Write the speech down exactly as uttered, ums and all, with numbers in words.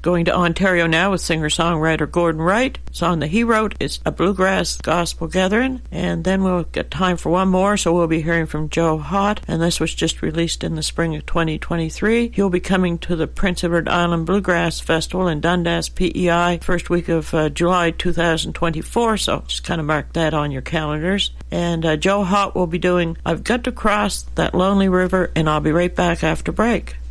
Going to Ontario now with singer-songwriter Gordon Wright. The song that he wrote is a bluegrass gospel gathering. And then we'll get time for one more, so we'll be hearing from Joe Hott. And this was just released in the spring of twenty twenty-three. He'll be coming to the Prince Edward Island Bluegrass Festival in Dundas, P E I, first week of uh, July two thousand twenty-four. So just kind of mark that on your calendars. And uh, Joe Hott will be doing I've Got to Cross That Lonely River, and I'll be right back after break.